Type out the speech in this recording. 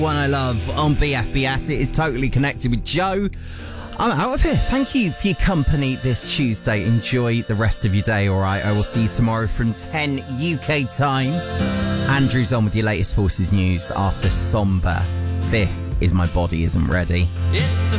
One I love on BFBS. It is Totally Connected with Joe. I'm out of here. Thank you for your company this Tuesday. Enjoy the rest of your day, all right? I will see you tomorrow from 10 UK time. Andrew's on with your latest Forces news after Somber. This is My Body Isn't Ready. It's the